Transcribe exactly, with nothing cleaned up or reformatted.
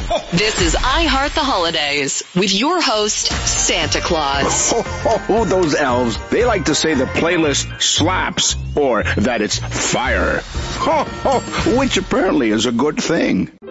This is I Heart the Holidays with your host, Santa Claus. Oh, oh, those elves, they like to say the playlist slaps or that it's fire. Oh, oh, which apparently is a good thing.